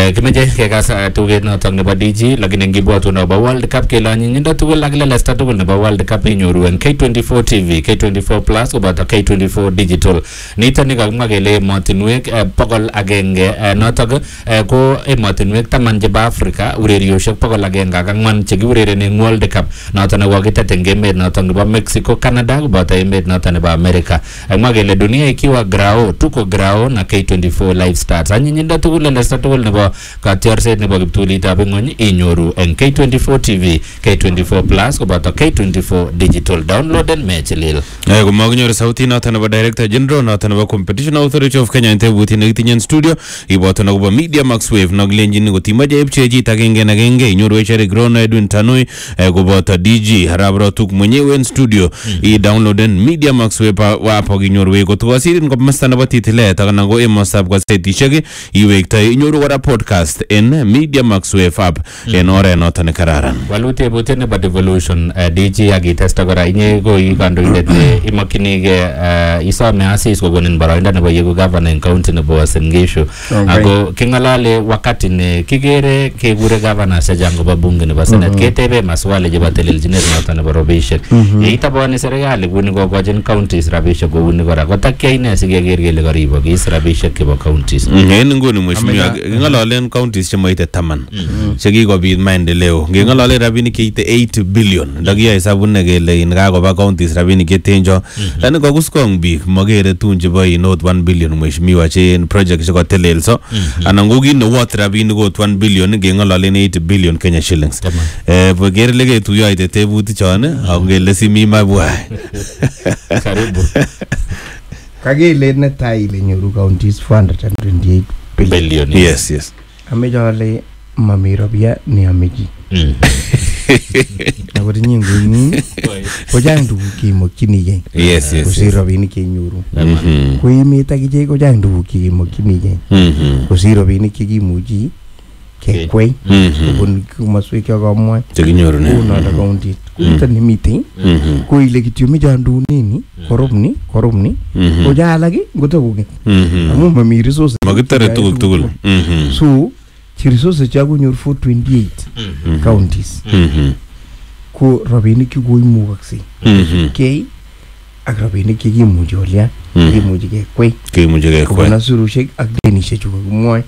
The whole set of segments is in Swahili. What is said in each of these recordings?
kimeje kekas tuget notok nebo DG lakini ngibwatu nebo World Cup kelonyindo tugul ak lelesta tugul nebo World Cup inyoru en K24 TV, K24 Plus koboto K24 Digital. Nito ni kakimwa kele emotinwek 100 notok ko emotinwek 10 chebo Africa urerioshek 104 chekiurereni en World Cup notok nekokitet en emet notok nebo Mexico, Canada koboto emet notok nebo America. Kakimwa kele dunia ikiwa grao, tuko grao na K24 Live Stars. Anyinyindo tugul lelesta tugul nebo katiorset nebo kiptulitab ng'ony inyoru en K24 TV, K24 Plus koboto K24 Digital. Downloaden mechilil. Kumakinyoru sauti noton nebo Director General noton nebo Competition Authority of Kenya en tebutit nekitinyen studio iboto nakobo Media Max Wave nokilenjin kotimache ipchechit agenge inyoru Eric Rono, Edwin Tanui koboto DG Harabratuk mwenyewe en studio i-downloaden Media Max Wave wapo kinyoru kotukosirin komasta nebo titilet ak nango emostab gazetishek iwekta inyoru kora podcast en Media Max Wave app en oret noton ne kararan. Walute bote nebo devolution DG akitesta kora inye ko kandoindet ne imakinige isome asis kokonin boroindo nebo yegu governor en county nebo Uasin Gishu. Ako kingalale wakati ne kigere kekure governor sejang kobo bunge nebo Senate ketebe maswali chebo telelchinet noton nebo robishek. Yeitaboni serikali kuni kokochin counties rabishek kouni kora kotakia ine sikeker kele karibokis rabishek chebo counties. En nguni mheshimiwa kingalalen counties chemoite 10 chekikobit maendeleo. Ngengalale rabinik cheite 8 billion ndakiya hesabune kele kakoba counties rabinik chetenjo lani kokuskong biik magere tun chebo not 1 billion mheshimiwa che project chekotelelso anan ko kit newot rabinik ko 1 billion ngengalalen 8 billion Kenya shillings. Bogere lege tuyo ite tebuti chon ak ngele simi mabwa. Karibu. Kagele netai ile nyoru counties 428 billion. Yes. Amejale mamirobia ni ameji. Naboti nyinguni kojang tuguk kimokyinige. Yes. Kosir rabinik kenyoru. Ko emet akije kojang tuguk kimokyinige. Kosir rabinik chekimuchi kekwei kobun komoswek chokomwa chekinyoru ne unoto county kuiten meeting ko ile kityo michandu nini korubni ko jalagi ngotokuge amu mami resources magitare tugul so chi resources chakunyor 428 counties ko rabinik ko imukakse kei ak rabinik chekimuchi olya kimuchi kekwei kobona surushek ak denishek chu kakimwoe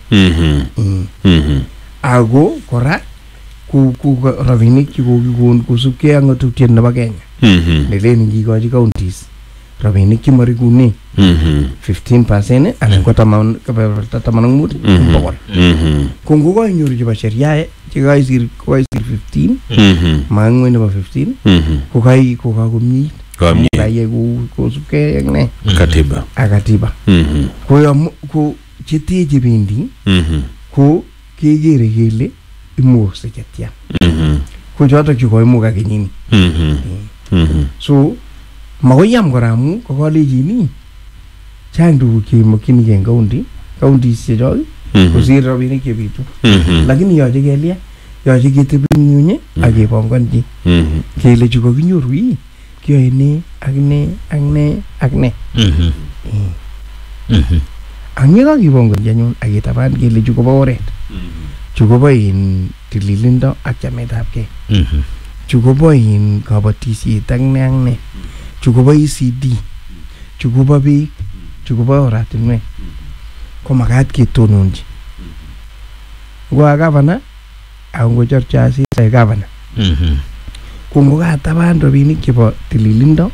ago kora ku rabinik chekokikon kosubkei ak ngatutiet nebo Kenya nelen ngikochi counties rabinik chemarikune 15% anan ko 15% ko ngokoinyoru chebo sheria chekaisir 15 mang'we nebo 15 ko kakomnyit kaye kosubkei ak ne katiba ko cheteche bendi ko kegere kele imukakse chetya ko chotok chu koimuka kenyini so makoyam kora amu kokolechini chang tuguk chemokyinige en counties chechok kosir rabinik chebitu lakini yoche kelya yoche ketebi nyunye ak kepongonchi kele chu kakinyoru kiyoe ne ak ne ak ye kakipongonchi anyun ak ketaban kele chu kobo oret chu kobo in tililindo ak chametabgei chu kobo in kabatisiet ak ne chu kobo ECD chu kobo beek chu kobo oratinwek ko makat ketononchi ngo gavana ak ngochor chasi sai gavana ko ngokataban rabinik chebo tililindo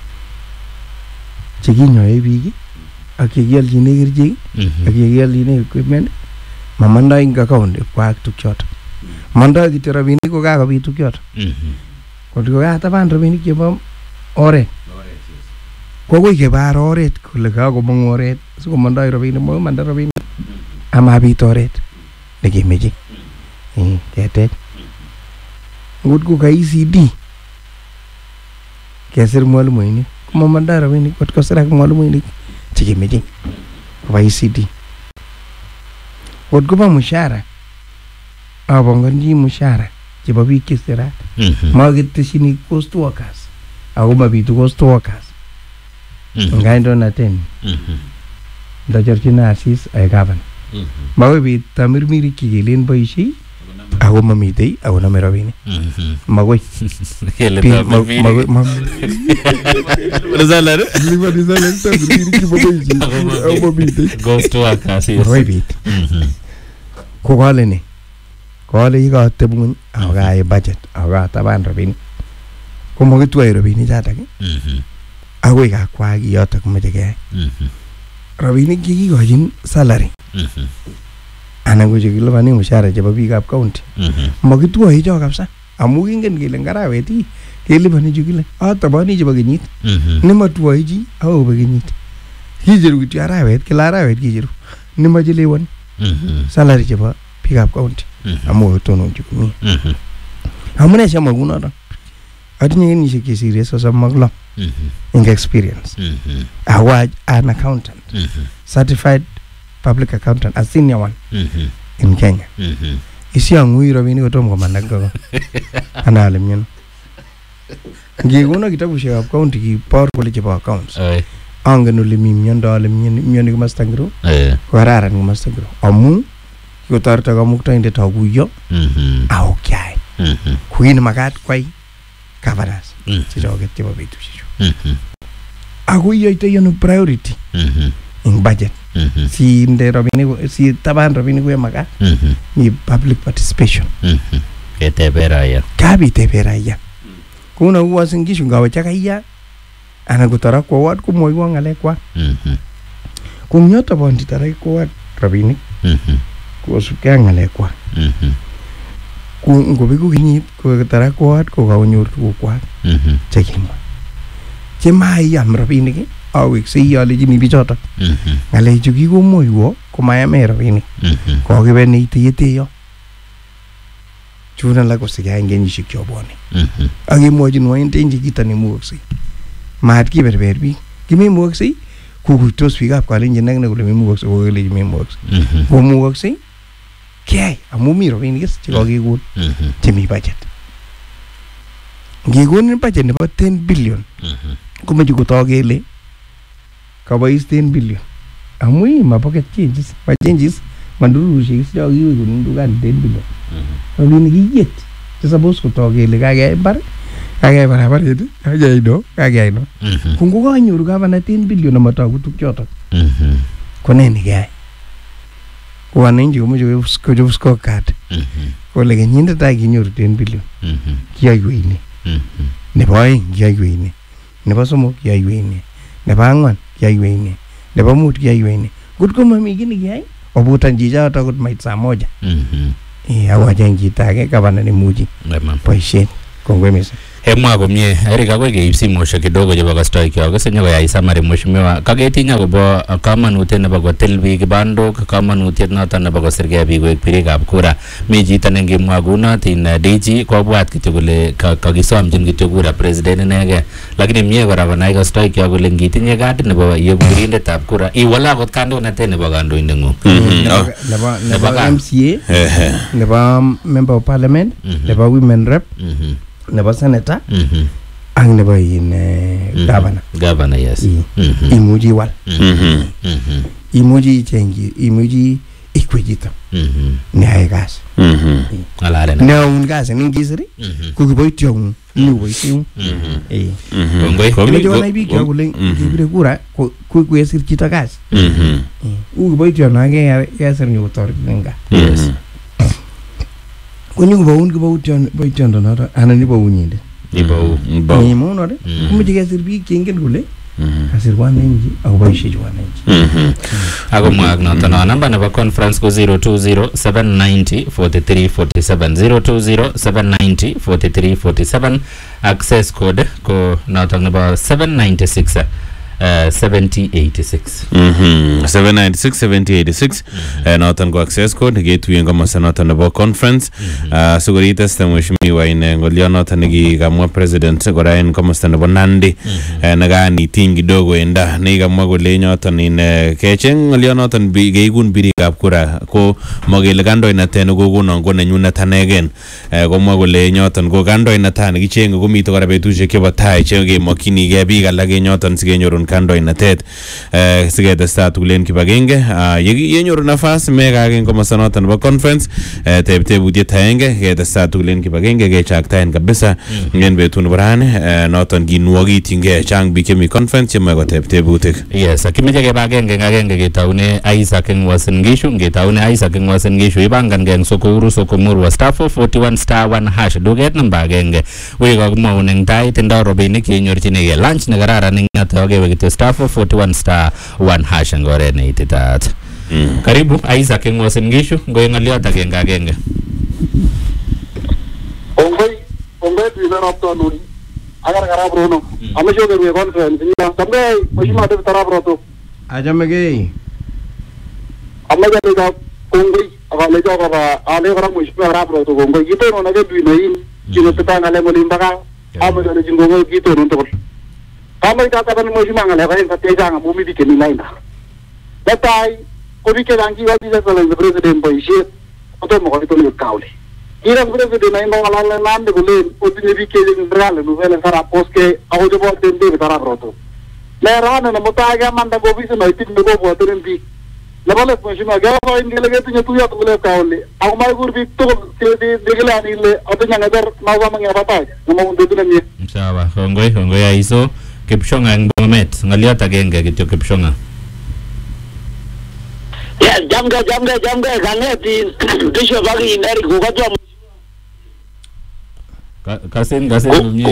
chekinyoe biik ak chekialchine kerichek ak chekialchine equipment mamandoi ing account kwak tukchoto mandoi kityo rabinik ko kakobit tukchoto ko kataban rabinik chebo oret ko koi kebar oret kole kakomong oret sikomandoi rabinik mamanda rabinik amabit oret nekemeche ketech ngot ko ka ECD kesir mwalimuinik ko mamandoi rabinik kot kosirak mwalimuinik chekemeche koba ECD ko ba mushara abongonji mushara chebo biik chesirat maketeshini cost workers ako mabitu cost workers ngaindo naten ndachorchina asis ay gavana Makoi bet tamirmirik kikelen boisie ako mamitei ako name rabinik. Makoi. Ko kale ni. Kale yikateb ng'uny ako kaai budget ako kataban rabinik. Ko makitwai rabinik chotok akoi kakwa kiyotok komeche keyai. Rabinik chekikochin salary anan ko chekilipane mshahara chebo biikab county makitwoi cho kabisa amu kingen kele ngarawet kelipani chu kile atabani chebo kenyit nematwoi chi akoi kobe kenyit kicheru kityo arawet kila arawet kicheru nemachelewani salary chebo biikab county amu kotononchi komie. Amune siamwa kunotok atinye kenyisiek chesire 36 ing experience. Ako an accountant, certified public accountant, a senior one in Kenya. Isi ang'ui rabinik kotom komanda koko. Anale myono. Ngikono kitabushekab county kibor kole chebo accounts. Angen ole mi myondo ale myoni komasta ngiro. Ko kararan komasta ngiro. Amu kikotoreto kamuktaindet akuyo ako kyai. Kuin makat kwai governance chechoket chebo betushechu. Ako iyoitoi ano priority in budget. Si inde rabinik si taban rabinik ko makat ni public participation. Ketebe raia. Kabitebe raia. Kuna huwa singishu ngawe chakaiya ana kutara kwa ward kumwoiwa ngalekwa. Kumnyota bondi tarai kwa ward rabinik. Kuwasukea ngalekwa. Ngobiku kinyit kutara kwa ward kwa kaunyor kwa chekimwa. Chema iyam rabinik awik si iyale jini bichotok. Ngale chuki kumwoiwa kumayame rabinik. Kwa kibene ite yo. Chuna la kosikia ngenyishik chobone. Akimwochin waintenji kita ni muoksi. Maat kiberber biik. Kimemuoksi kukuitos biikab kalenjin ak nekole memuoksi kokelechi memuoksi. Komuoksi keyai amu mi rabinik chekakekon chemi budget. Ngekonin budget nebo 10 billion komeche kotok kele kabois 10 billion. Amu ma pocket changes, ma changes mandurushek chekiwe konin dukani 10 billion. Rabinik iyet che suppose kotok kele kakeyai mbar, kakeyai barabaret, kakeyai no, kakeyai no. Kungo kanyoru gavana 10 billion amatoku tukchotok. Ko ne nekeyai? Ko wananchi komeche kochop scorecard. Kole kenyindet tai kinyoru 10 billion. Kiyoiwei ne? Nebo aeng kiyoiwei ne? Nebo somok kiyoiwei ne? Nebo ang'wan kiyoiwei ne? Nebo mut kiyoiwei ne? Kotko mami kiy nekiyai obutan chichotok akot mait saa moja. Awacheng chito age gavana nemuchi boisiet. Kongoi mising. Hemwa komie Eric akoi keib simoshek kidogo chebo kastoikyok sinyo koyai summary mheshimiwa kaketinya akobo kamanutiet nebo kotil biik kibandok kamanutiet noton nebo kosirgei biik koek birikab kura mi chito nengimwa kunotin DG kobwat kityo kole kakisomchin kityo kura president inege lakini mie kora konai kastoikyok kole ngitinye kadit nebo yebu birindetab kura iwala akot kandoinatet nebo kandoindeng'ung nebo MCA nebo member of parliament nebo women rep nebo senator ak nebo governor yes imuchi wal imuchi ichengi imuchi ikwechito ne ay gas alale ne un gas ni ngisiri ko kiboityo ni boisiu ngoi ko jona bi kyo kule kibire kura ko kwesir chito gas u kiboityo na ge yasir ni utor nga yes kunyu kiboutyon boityondo noto anan ibo unyinde ibo ni mono de kumeche kesir biik chengen kule kasir wananchi ako boisiechi wananchi akomwa ak noton namba nebo conference ko 020 790 4347 020 790 4347 access code ko noton nebo 796 7086 796 7086 noton ko access code getuyen komasa noton nebo conference sugurita mheshimiwa ine ngolio noton nekikamwa president kora en komasta nebo Nandi nagani ting kidogo enda nekamwa kole nyoton ine kecheng ngolio noton geikun birikab kura ko mogele kandoinatet nekokonon ko nenyunet anegen komwa kole nyoton ko kandoinatet nekichenge komito kora betusiek chebo tai che kemokyinige biik alak nyoton sigenyorun en kandoinatet siketestai tugulen kibagenge yenyoru nafas mekagen komosta noton nebo conference tebutiet aenge ketestai tugulen kibagenge kechaktaen kabisa en betut nebo rani noton kinwogityingei chang biik chemi conference chemoe koteb tebutik. Yes, kimeche kibagenge agenge ketaune Isaac eng Uasin Gishu, ketaune Isaac eng Uasin Gishu ibangan geng Sokuru Sokomurwa *441*1# duket namba agenge. Ui kakimwaun eng tai tindoi robinik yenyorchinigei lunch nekararan eng yoto akewe kityo *441*1# eng oret neititaat. Karibu Isaac eng Uasin Gishu, ngoe ng'oliot agenge. Ongoi tuileraptonuni agar karabrono amecho kerwe conference ni tambe mheshimiwa David Arabroto Ajamegei amaja lega kongoi akalejo kaba ale kara mheshimiwa Arabroto kongoi kitono na kedu inoin kino tetanga le molimbaga amaja le jingongo kitono ntokol kama itata bani mheshimiwa ngale kwa ntateja nga mumi dikeni laina datai kodike dangi wa bisa the president boyshit oto mo ko to kauli Irang president na imong alala nande kulen utinye bike general no vele sara poske ako jobo tende tara broto le rana na motaga manda go bisu na itin go bo tren bi le bale mheshimiwa gawa ingele getu tuya tule kauli ako mai gurbi to degela ni le otonya ngadar nawa mangya patay na mo ndetu na sawa hongoi aiso Kipchonga eng Bomet ng'oliot agenge kityo Kipchonga. Ya jamga kaneti bisho bagi inari kukatwa Kasin mwenye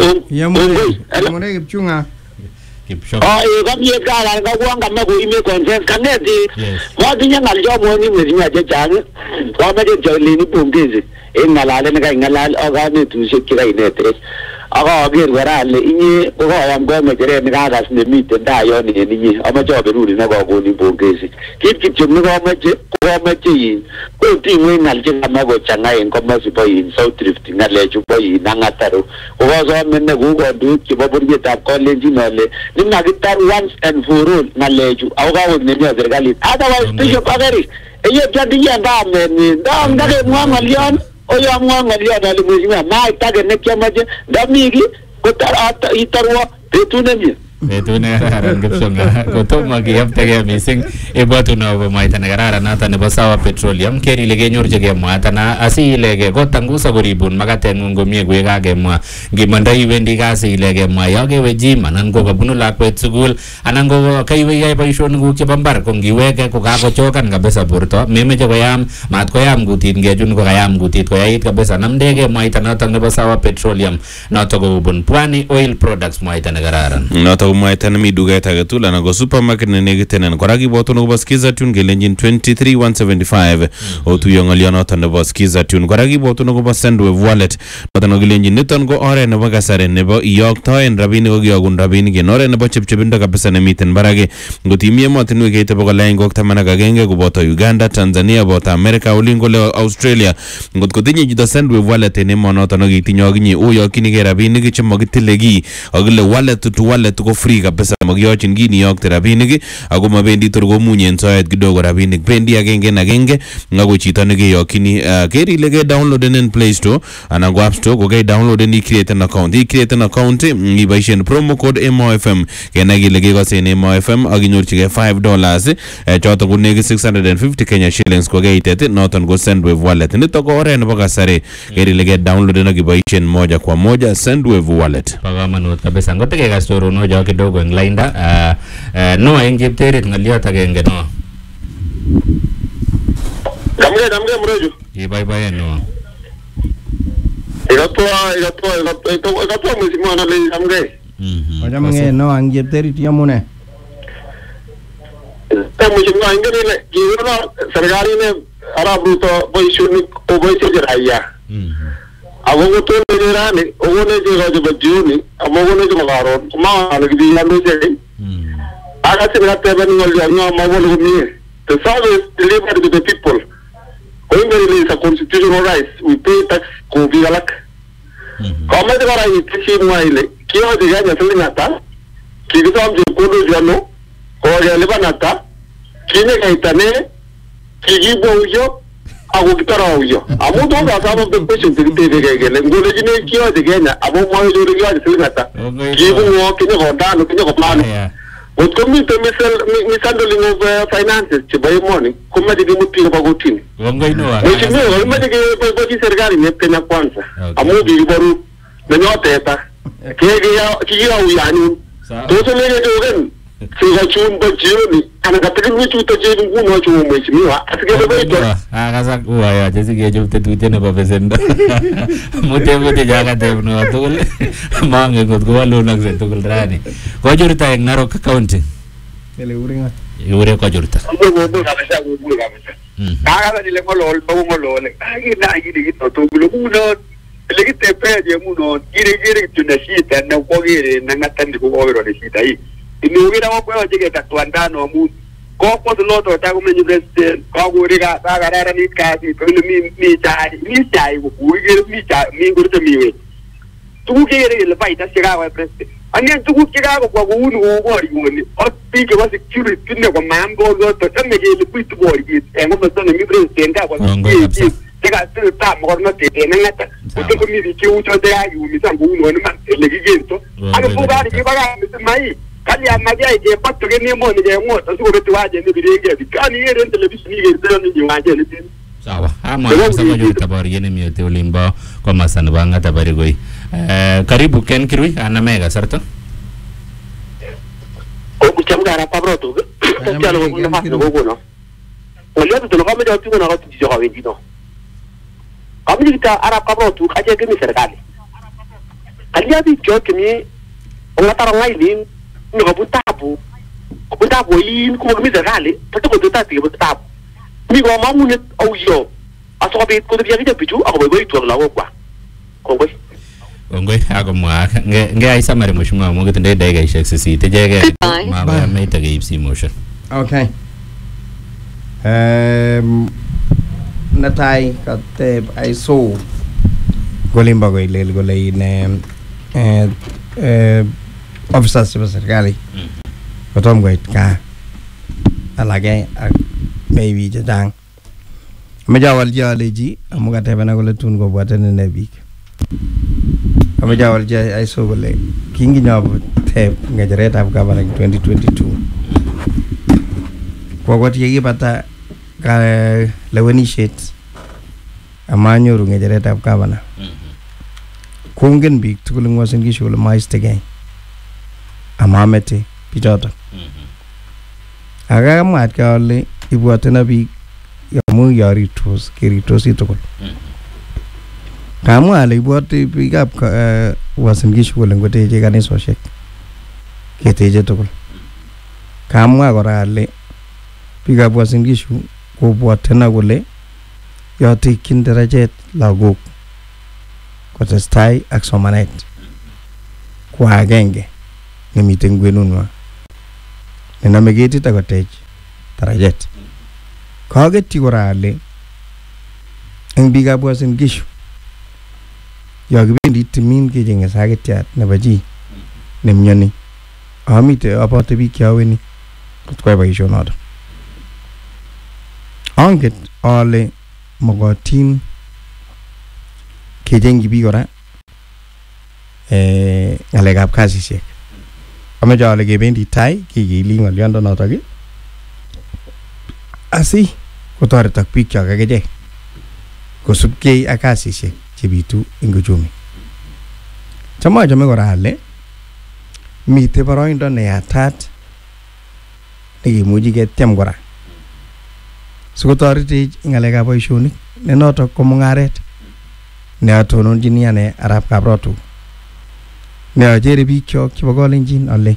Yamune Kipchunga Kipchonga kapye kala kakuanga mako ime consent kaneti watu nyanga ljo mwoni mwezi nyaje changi wamete jolini pungezi ngalale nika ngalale ogane tushe kira inete aga ager warale inye ko yam go mejere ni gagas ne mite ndayo ni inye amacho beruri na go ni pungezi kip chumni go meche yin ko tingwe ngalje kamago changa en komasi po yin south drift ngaleju po yin nangataro ko so menne go du kibo burje ta college nole ni nagitar once and for all ngaleju awga ne ni serikali otherwise tisho pagari eye jadi ya ndame ndage mwangalion oya mwangalion ali mheshimiwa mai tage ne kiamaje ndamigi kotara itarwa betunemi betune kararan Kipchonga kotomo kiyaptegei mising ibwatu nobo mwaita nekararan noto nebo Sawa Petroleum kerile kenyorchigei mwaita na asiilege kotangusa koribun makateng'ung komie kuye kakemwa ngimandoi iwendi kasi ilege mwa yo kewe gym anan ko kabunu lakwet sukul anan ko kaiwe iyai boisionikuk chebo mbar ko ngiweke ko kakochokan kabisa borto memeche koyam mat koyam kutit ngechun ko kayam kutit koyait kabisa namdegei mwaita noto nebo Sawa Petroleum noto kobun Pwani Oil Products mwaita nekararan noto mwaita nemi duket agetugul anan ko supermarket nenekitenen kora kibwotun akobo Skiza Tune kelenjin 23175 otuyo ng'olionoto nebo Skiza Tune kora kibwotun akobo Sendwave Wallet noto kelenjin niton ko oret nebo kasari nebo iyoktoen rabinik kokiyogun rabinik en oret nebo chepchepindo kabisa nemiten barak ngot imi emotinwek keite 111 koboto Uganda, Tanzania, boto America, olin kole Australia ngot kotinye chito Sendwave Wallet en emonoto nekitinye akinye oyokyinigei rabinik chemokitile kiy akile wallet to wallet ko free kabisa makiyochin kiy niyokte rabinik ako mabendi tor komunye en soet kidogo rabinik bendi agenge ngako chito nekeyokyini ker ile ke downloaden en Play Store anan ko App Store ko ke downloaden create an account iboisien promo code MOFM kenai kile kekosen MOFM ak inyorchigei $5 choto ko nekit 650 Kenya shillings ko keitet noton ko Sendwave Wallet nito ko oret nebo kasari ker ile ke downloaden ak iboisien moja kwa moja Sendwave Wallet pa kamanut kabisa ngotekekas chorono jo kidogo eng lainda no eng chepteret ng'oliot agenge no damge mrejo ibaibaen no ikatoa mheshimiwa na le damge Ajamege no ang chepterit yamune mheshimiwa ingine kiona serikali ne Arabruto boisionik ko boisie raia agogo to nerani ogone je bajuni amogone je magaron ma algidi yando je aga sira teben ngol ya no ma wolo mi the service delivered to the people going there is a constitutional rights we pay tax ko bigalak kama de bara itishi maile kiyo de ganya selingata kigitam je kodo jano ko ya lebanata kine gaitane kigibo ujo ako kitara ujo amuto ga sababu de patient de gele ngole jine kiyo de ganya abo mo jo de ganya selingata kibu ngo kine ko dano kine ko plano What committee mishandling of finances chebo emoni komeche kimut ba kotini. Wongoinua. Mheshimiwa, imeche keboibochi serikali ne Kenya Kwanza. Amu kikiboru nenyoteta. Kikiyauyanun. Tos lege jogen. Sikachun ba jioni anakapiga michuto jeni nguno cho mheshimiwa. Asikebeboito. Akasak uaya jesikechob tetutiet nebo besendo. Mutebute jakatebno tugul. Mange kot kowalunokse tugul rani. Kochurta eng Narok County. Ele uringa. Iure kochurta. Kabisa. Kaka nile molol pa molol. Agina gito tugul nguno. Legitepeje muno gire tunashita na kwogere na ngatandi ko obero ni shita hii. Inugira wako jige katwandano mu ko loto ta kumenyu president ko guriga sagarara ni kazi to mi chai ko gure mi gurte miwe tu gere le faita siga wa president anya tu kiga ko unu wori woni o pike wa security ne ko mambo loto tame ge le pitu wori engo msana mi president ka ko tega ta mo no te ngata ko mi di ki ucho te ayu mi sangu unu ne man le gigento ana ko ba di ba mai kali amaja ije patto ke ni mo ni je mo to ko tuwaje ni birenge kani yere television ni gere ni jiwaje ni tin sawa ama sasa jo tabari yene mi te ulimba kwa masana banga tabari goi karibu Ken Kirui ana mega sarto o kuchamga ara pabroto tatialo ko na fato ko no olio to lo kame tu na ko ti jo hawe dino kami kita ara pabroto aje ke mi serikali alia bi jo ke mi o taro ngai lin no butabu yin ko mi serikali pato ko tati butabu mi go mamune au yo aso be ko de biya bitu ako boy to la kwa ngoi agomwa nge ai samari mheshimiwa mungu tende daiga ishek sisi tejege maba meita ge ipsi motion. Okay. Natai kate ai so golimba go ile gole ne officers chebo serikali kotom goit ka alage maybe jadang amejawal jaleji amuga tebana gole tun go bwatene ne bik amejawal je ay so gole kingi nyob teb ngajeret af governor 2022 ko got yegi bata ka leweni shit amanyoru ngajeret af governor kungen bik tukul ngosen gi shule maiste gay amamete pijoto aga mat ka ole ibwatena bi yamu yaritos kiritos itokol kamu ale ibwati pick up wasen gi shule ngote je kanisa shek keteje tokol kamu agora ale pick up wasen gi shu ko bwatena gole yati kinderajet lagok ko testai ak somanet kwa agenge nimiten gwenunwa nena megeti takotej tarajet kageti gorale eng biga bwasen gishu yagibendi timin ke jenge sagetiat nebaji nemnyoni amite apote bi kyaweni kutwa baisho nada anget ale mogotin ke jengi bi gora alegap kasisiek amejale gebendi tai kigili ngolyondo noto ki asi kotoretak biik cho kakeje kosubkei ak kasisiek chebitu eng uchumi chame kora ale mite boroindo neyatat nekimuchi ketyem kora sikotoretech ngalekab boisionik ne noto ko mungaret ne atononjini ane Arap Kaprotu ne ajere biik chok chebo Kalenjin ale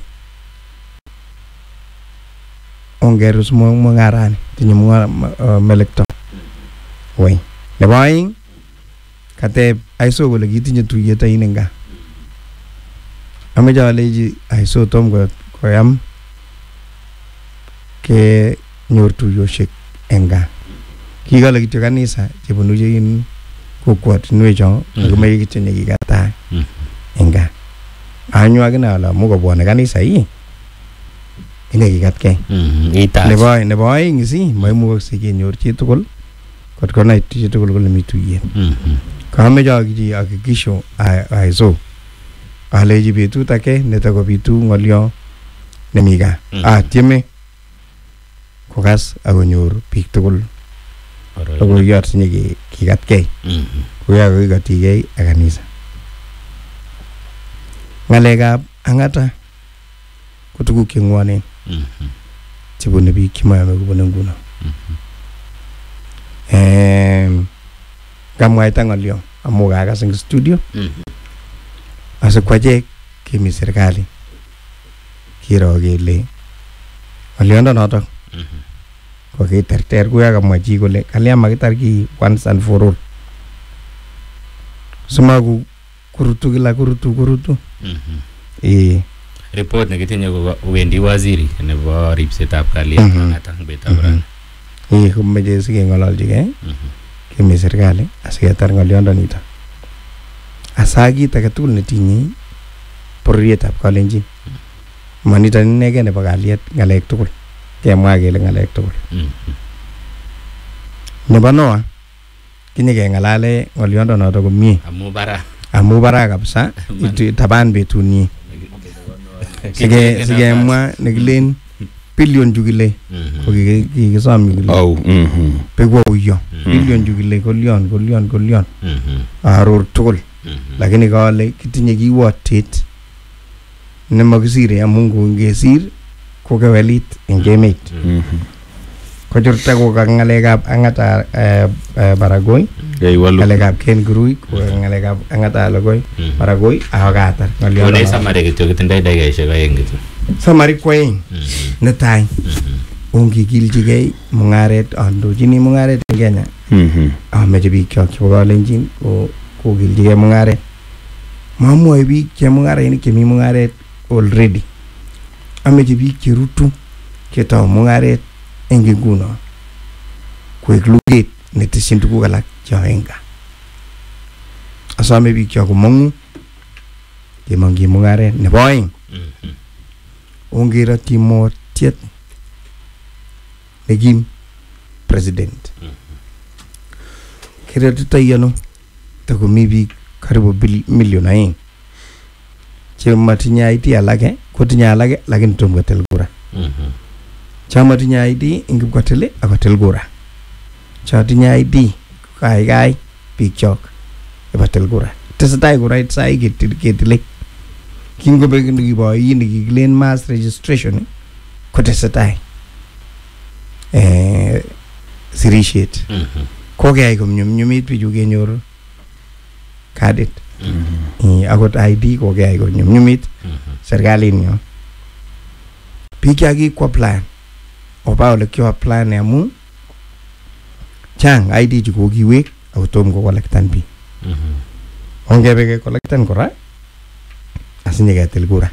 ongerus mungarani tinye melekto wey nebo aeng kateb aiso kole kitinye tuyet ain nga ameche aleji aiso tom koyam ke nyor tuyoshek enga kikale kityo kanisa chebunu chein kokwotinwek cho kimeche kityo nekikata enga anyu akine ala muko bwane kanisa hii ine kikatkei nebo aeng isi maimukakse kenyor chitugul kot konai chitugul kole mi tuyet kameche akikisho aiso aleji betut ake netakobitu ngolyo nemiga tieme kokas akonyor biik tugul logoiyot sinye kikatkei kuya kikatigei ak kanisa ngalekab angata ko tuguk chengwonen chebune biik chemayome kobune nguno kamwaita ngolyo amu kakas eng studio asikwachek kimi serikali kiro kele ngolyondo notok ko kiterter kuya kamwa chi kole kalya makitar ki once and for all sumaku kurutu kila kurutu report nekitinye ko wendi waziri nebo ripsetab kalyet ngatan betab ran kumeje sikeng'ololjigei kimi serikali asiketar ngolyondo nito asakit age tugul netinye bororietab kalenjin manito inegei nebo kalyet ngalek tugul kemwa kele ngalek tugul nebo noa kinye kengalale ngolyondo noto komie amu bara kabisa taban betunyi sikemwa nekilen billion jukile ko kikisom kile pekwa uyo billion jukile kolyon aror tugul lakini kale kitinye kiwotet nemakisire amu ngesir ko kewelit eng emet kochurta ko ngalekab angata Baragoi ngalekab Ken Gurui ko ngalekab angata Logoi Baragoi akatar ngolyondo ne samari kityo kitindoi dakikaishek aeng kityo samari kwaeng netai ongikiljigei mungaret andochini mungaret eng Kenya ameche biik chok chebo kalenjin ko kiljigei mungaret mamwoe biik chemungarainik chemi mungaret already ameche biik cherutu chetou mungaret eng nguno koek luget netesyin tuguk alak choenga asome biik chok komongu kemongyi mungaret nebo oeng ongerotyi motiet nekim president kerotitoi ano takomi biik karibu million 2 chematinye ID alake kotinye alake lakini tom kotel kura chamatinye ID ing kotele akotel kura chatinye ID kai biik chok ibatel kura tesetai kura sai ketile kingobek nikiboyi nikikilen mass registration ko tesetai sirishet ko kayai komnyumnyumit bichu kenyor kadit akot ID ko kayai komnyumnyumit serikalinyo biik chakikwa plan oba ole kyo plan amu chang ID chu kokiwek akotom ko collectan biik ongebe collectan kora asinye ketil kura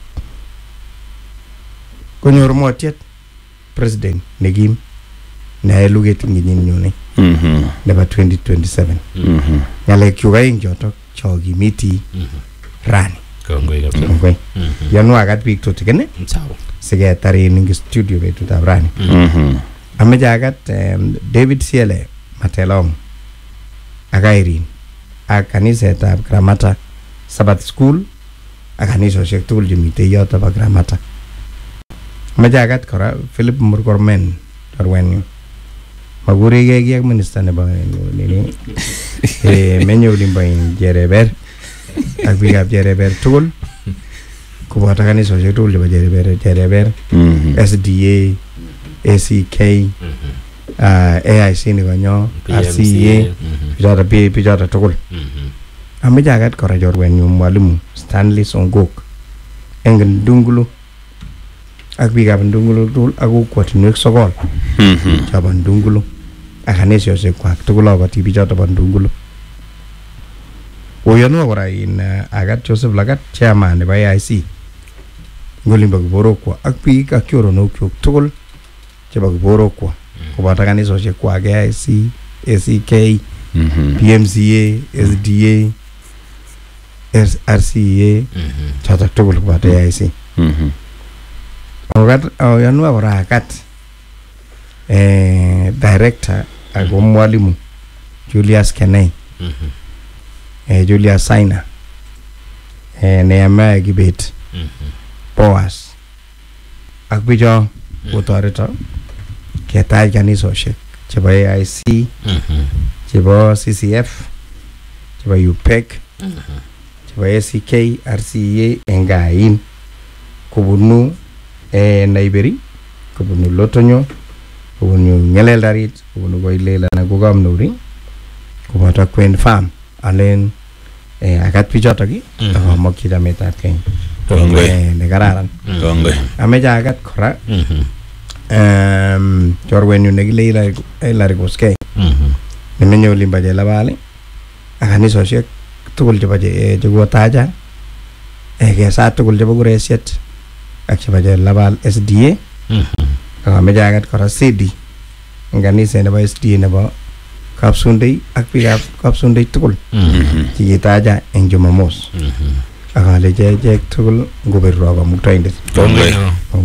konyor motiet president nekim neyae luget nginyin nyone nebo 2027 ngalek chu kaeng chotok chokimiti rani kongoi yanwa akat biik tutikine siketarin ing studio betutab rani ameche akat David Siele Matelong ak Irene ak kanisetab Gramata Sabbath School ak kanisoshek tugul chemitei yoto bo Gramata ameche akat kora Philip Murkomen chorwenyu makuregei ki ak minister nebo nini menye olimbo Jereber ak biikab Jereber tugul koboto kanisoshek tugul chebo Jereber SDA ACK AIC nikonyo RCA bichoto tugul ameche akat kora chorwenyu mwalimu Stanley Songok eng Ndungulu ak biikab Ndungulu tugul ak kokwotinwek 9 chebo Ndungulu ak kanisoshek kwak tugul akoti bichoto bo Ndungulu oyanwa kora in akat Joseph Lagat chairman nebo AIC ngolimbo Kiborokwo ak biik ak choronok chok tugul chebo Kiborokwo koboto kanisoshek kwak AIC ACK PMCA SDA RCA chotok tugul koboto AIC oyanwa kora akat director ako mwalimu Julius Kenei Julius Saina Nehemiah Kibet Boas ak bicho kotoreto ketach kanisosiek chebo AIC chebo CCF chebo UPEC chebo ACK RCA engain kubunu Naiberi kubunu Lotonyo kubunu Ngeleldarit kubunu Koilela na kukamnuri kuboto Queen Farm alen akat bichotok akamokyi chametab Kenya ne kararan ameche akat kora chorwenyu nekile Hilary Koskei nemenye olimbo Chelabal ak kanisosiek tugul chebo chekotacha kesat tugul chebo kuresiet ak chebo Chelabal SDA akameche akat kora CD eng kaniset nebo SDA nebo Kapsundei ak biikab Kapsundei tugul chikitacha eng Jumamos akale ichek tugul ngoberurok kamuktaindet.